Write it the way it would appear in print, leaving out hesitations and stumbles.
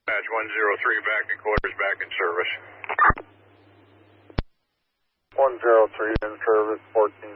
Patch 103 back in quarters, back in service. 103 in service, 14